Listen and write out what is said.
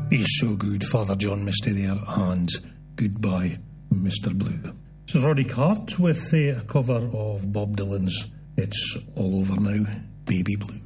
He's so good, Father John Misty there, and goodbye, Mr. Blue. This is Roddy Cart with a cover of Bob Dylan's It's All Over Now, Baby Blue.